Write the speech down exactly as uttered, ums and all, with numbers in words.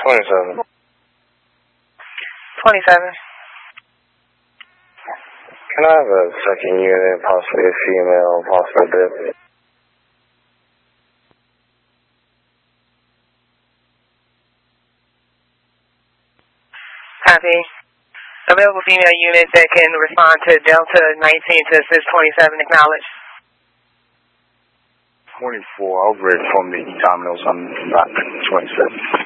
twenty-seven. twenty-seven. Can I have a second unit, possibly a female, possibly a bit? Copy. Available female unit that can respond to Delta nineteen to assist twenty-seven, acknowledge. twenty-four, I'll ready from the E-Terminals on twenty-seven.